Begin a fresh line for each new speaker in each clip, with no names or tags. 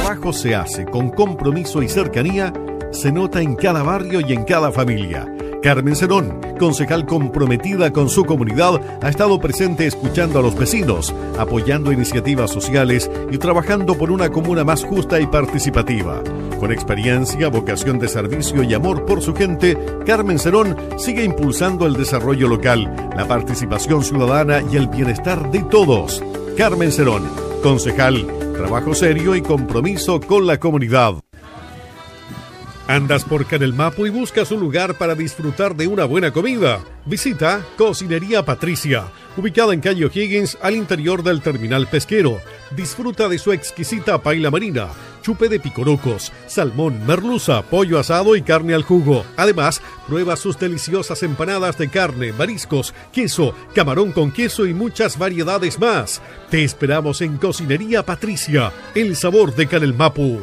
trabajo se hace con compromiso y cercanía, se nota en cada barrio y en cada familia. Carmen Cerón, concejal comprometida con su comunidad, ha estado presente escuchando a los vecinos, apoyando iniciativas sociales y trabajando por una comuna más justa y participativa. Con experiencia, vocación de servicio y amor por su gente, Carmen Cerón sigue impulsando el desarrollo local, la participación ciudadana y el bienestar de todos. Carmen Cerón, concejal, trabajo serio y compromiso con la comunidad. ¿Andas por Canelmapu y buscas un lugar para disfrutar de una buena comida? Visita Cocinería Patricia, ubicada en calle O'Higgins, al interior del terminal pesquero. Disfruta de su exquisita paella marina, chupe de picorocos, salmón, merluza, pollo asado y carne al jugo. Además, prueba sus deliciosas empanadas de carne, mariscos, queso, camarón con queso y muchas variedades más. Te esperamos en Cocinería Patricia, el sabor de Canelmapu.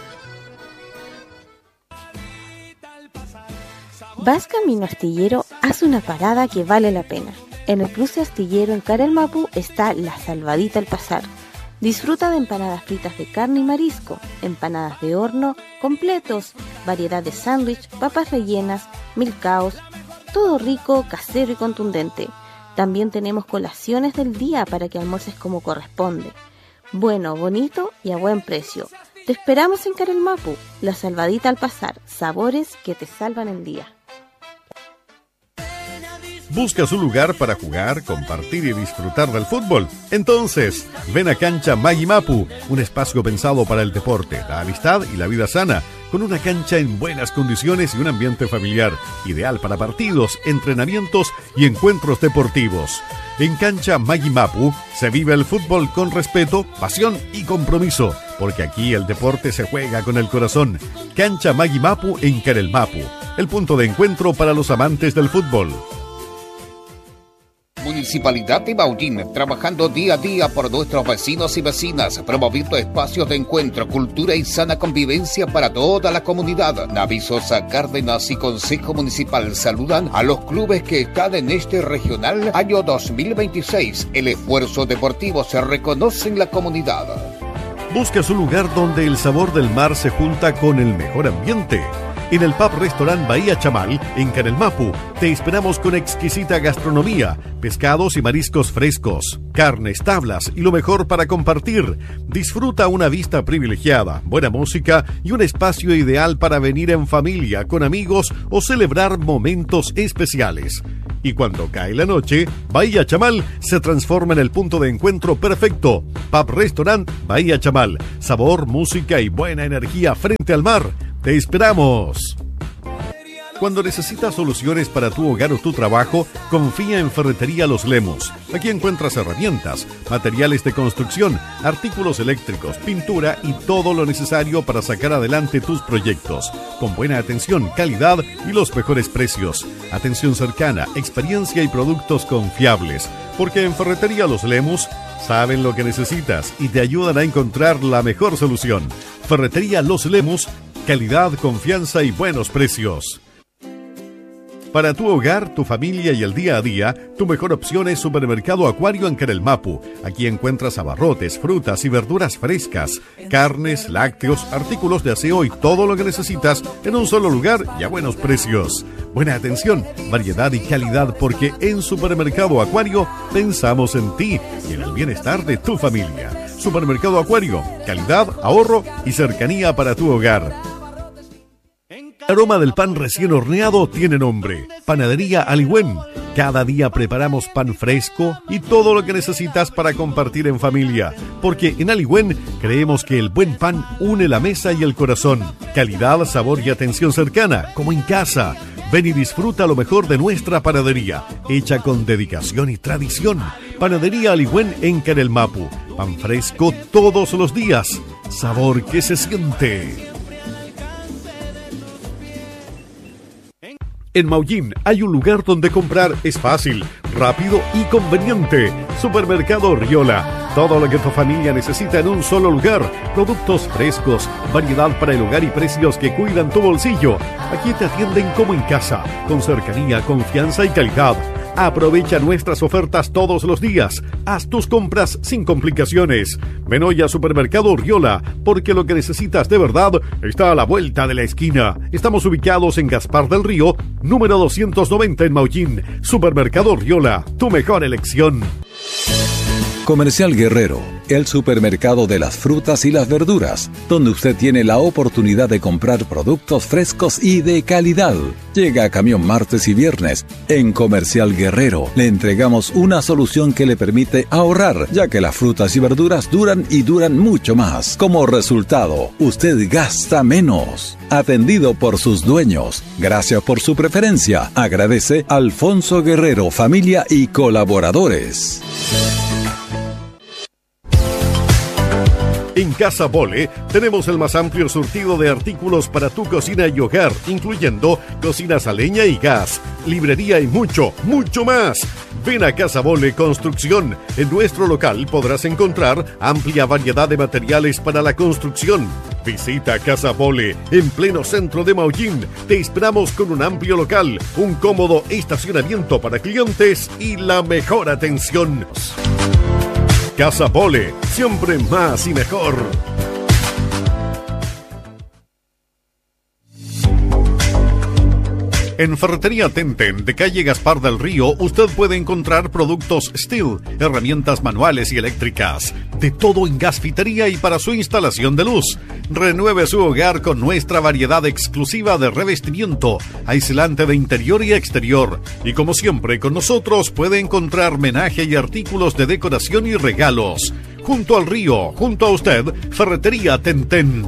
Vas camino Astillero, haz una parada que vale la pena. En el cruce Astillero en Canelmapu está La Salvadita al Pasar. Disfruta de empanadas fritas de carne y marisco, empanadas de horno, completos, variedad de sándwich, papas rellenas, milcaos, todo rico, casero y contundente. También tenemos colaciones del día para que almuerces como corresponde. Bueno, bonito y a buen precio. Te esperamos en Canelmapu, La Salvadita al Pasar, sabores que te salvan el día.
¿Buscas un lugar para jugar, compartir y disfrutar del fútbol? Entonces, ven a Cancha Maguimapu, un espacio pensado para el deporte, la amistad y la vida sana, con una cancha en buenas condiciones y un ambiente familiar, ideal para partidos, entrenamientos y encuentros deportivos. En Cancha Maguimapu se vive el fútbol con respeto, pasión y compromiso, porque aquí el deporte se juega con el corazón. Cancha Maguimapu en Canelmapu, el punto de encuentro para los amantes del fútbol.
Municipalidad de Maullín, trabajando día a día por nuestros vecinos y vecinas, promoviendo espacios de encuentro, cultura y sana convivencia para toda la comunidad. Navi Sosa Cárdenas y Consejo Municipal saludan a los clubes que están en este regional año 2026. El esfuerzo deportivo se reconoce en la comunidad.
Buscas un lugar donde el sabor del mar se junta con el mejor ambiente. En el Pub Restaurant Bahía Chamal, en Canelmapu, te esperamos con exquisita gastronomía, pescados y mariscos frescos, carnes, tablas y lo mejor para compartir. Disfruta una vista privilegiada, buena música y un espacio ideal para venir en familia, con amigos o celebrar momentos especiales. Y cuando cae la noche, Bahía Chamal se transforma en el punto de encuentro perfecto. Pub Restaurant Bahía Chamal, sabor, música y buena energía frente al mar. ¡Te esperamos! Cuando necesitas soluciones para tu hogar o tu trabajo, confía en Ferretería Los Lemos. Aquí encuentras herramientas, materiales de construcción, artículos eléctricos, pintura y todo lo necesario para sacar adelante tus proyectos. Con buena atención, calidad y los mejores precios. Atención cercana, experiencia y productos confiables. Porque en Ferretería Los Lemos saben lo que necesitas y te ayudan a encontrar la mejor solución. Ferretería Los Lemos, calidad, confianza y buenos precios. Para tu hogar, tu familia y el día a día, tu mejor opción es Supermercado Acuario en Canelmapu. Aquí encuentras abarrotes, frutas y verduras frescas, carnes, lácteos, artículos de aseo y todo lo que necesitas en un solo lugar y a buenos precios. Buena atención, variedad y calidad, porque en Supermercado Acuario pensamos en ti y en el bienestar de tu familia. Supermercado Acuario, calidad, ahorro y cercanía para tu hogar. El aroma del pan recién horneado tiene nombre: Panadería Aligüen. Cada día preparamos pan fresco y todo lo que necesitas para compartir en familia, porque en Aligüen creemos que el buen pan une la mesa y el corazón. Calidad, sabor y atención cercana, como en casa. Ven y disfruta lo mejor de nuestra panadería, hecha con dedicación y tradición. Panadería Aligüen en Canelmapu. Pan fresco todos los días. Sabor que se siente. En Maullín hay un lugar donde comprar es fácil, rápido y conveniente. Supermercado Riola. Todo lo que tu familia necesita en un solo lugar. Productos frescos, variedad para el hogar y precios que cuidan tu bolsillo. Aquí te atienden como en casa, con cercanía, confianza y calidad. Aprovecha nuestras ofertas todos los días. Haz tus compras sin complicaciones. Ven hoy a Supermercado Urriola, porque lo que necesitas de verdad está a la vuelta de la esquina. Estamos ubicados en Gaspar del Río, número 290 en Maullín. Supermercado Urriola, tu mejor elección.
Comercial Guerrero, el supermercado de las frutas y las verduras, donde usted tiene la oportunidad de comprar productos frescos y de calidad. Llega a camión martes y viernes. En Comercial Guerrero le entregamos una solución que le permite ahorrar, ya que las frutas y verduras duran y duran mucho más. Como resultado, usted gasta menos. Atendido por sus dueños. Gracias por su preferencia. Agradece Alfonso Guerrero, familia y colaboradores.
En Casa Bole tenemos el más amplio surtido de artículos para tu cocina y hogar, incluyendo cocinas a leña y gas, librería y mucho, mucho más. Ven a Casa Bole Construcción. En nuestro local podrás encontrar amplia variedad de materiales para la construcción. Visita Casa Bole en pleno centro de Maullín. Te esperamos con un amplio local, un cómodo estacionamiento para clientes y la mejor atención. Casa Bole, siempre más y mejor. En Ferretería Tenten, de calle Gaspar del Río, usted puede encontrar productos Steel, herramientas manuales y eléctricas, de todo en gasfitería y para su instalación de luz. Renueve su hogar con nuestra variedad exclusiva de revestimiento, aislante de interior y exterior. Y como siempre, con nosotros puede encontrar menaje y artículos de decoración y regalos. Junto al río, junto a usted, Ferretería Tenten.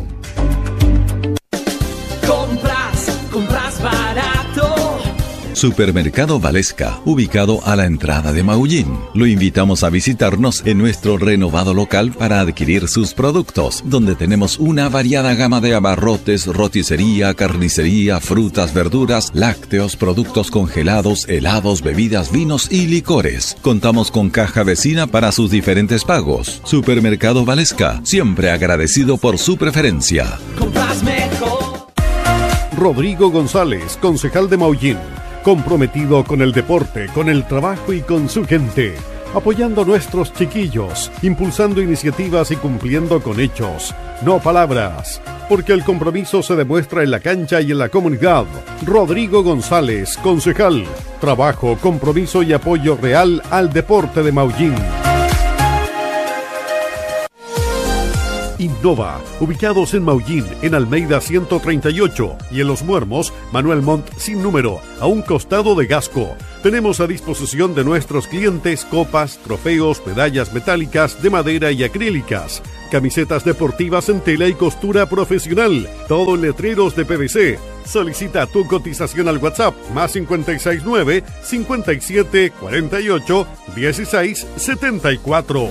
Compras barato.
Supermercado Valesca, ubicado a la entrada de Maullín. Lo invitamos a visitarnos en nuestro renovado local para adquirir sus productos, donde tenemos una variada gama de abarrotes, roticería, carnicería, frutas, verduras, lácteos, productos congelados, helados, bebidas, vinos y licores. Contamos con caja vecina para sus diferentes pagos. Supermercado Valesca, siempre agradecido por su preferencia.
Compras mejor.
Rodrigo González, concejal de Maullín, comprometido con el deporte, con el trabajo y con su gente, apoyando a nuestros chiquillos, impulsando iniciativas y cumpliendo con hechos, no palabras, porque el compromiso se demuestra en la cancha y en la comunidad. Rodrigo González, concejal, trabajo, compromiso y apoyo real al deporte de Maullín. Innova, ubicados en Maullín, en Almeida 138 y en Los Muermos, Manuel Montt sin número, a un costado de Gasco. Tenemos a disposición de nuestros clientes copas, trofeos, medallas metálicas de madera y acrílicas, camisetas deportivas en tela y costura profesional, todo en letreros de PVC. Solicita tu cotización al WhatsApp más 569 57 48 16 74.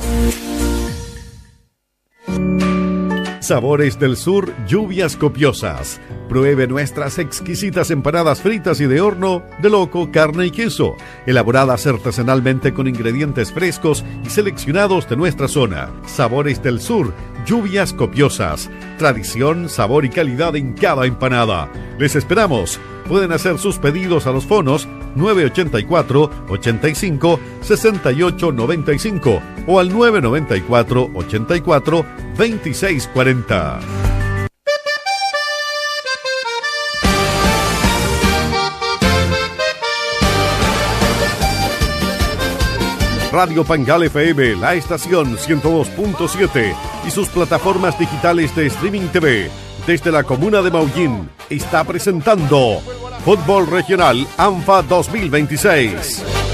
Sabores del Sur, lluvias copiosas. Pruebe nuestras exquisitas empanadas fritas y de horno de loco, carne y queso, elaboradas artesanalmente con ingredientes frescos y seleccionados de nuestra zona. Sabores del Sur, lluvias copiosas. Tradición, sabor y calidad en cada empanada. Les esperamos. Pueden hacer sus pedidos a los fonos 984 85 68 95 o al 994 84 26 40. Radio Pangal FM, la estación 102.7 y sus plataformas digitales de streaming TV desde la comuna de Maullín está presentando Fútbol Regional ANFA 2026.